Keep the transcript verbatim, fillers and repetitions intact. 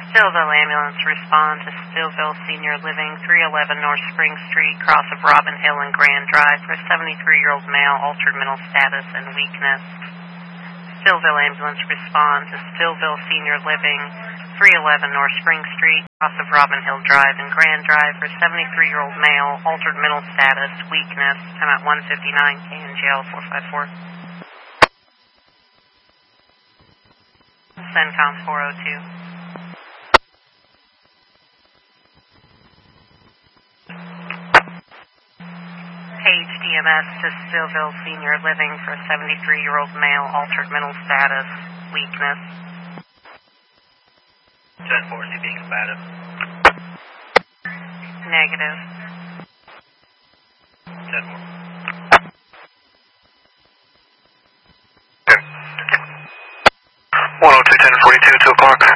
Stillville ambulance, respond to Stillville Senior Living, three eleven North Spring Street, cross of Robin Hill and Grand Drive, for a seventy-three-year-old male, altered mental status and weakness. Stillville ambulance, respond to Stillville Senior Living, three eleven North Spring Street, cross of Robin Hill Drive and Grand Drive, for a seventy-three-year-old male, altered mental status, weakness. I'm at one fifty-nine K N G L four five four. CENTCOM four oh two. Page D M S to Stillville Senior Living for a seventy-three-year-old male, altered mental status, weakness. ten four, is he being combative? Negative. ten four. one oh two, ten forty-two, two o'clock.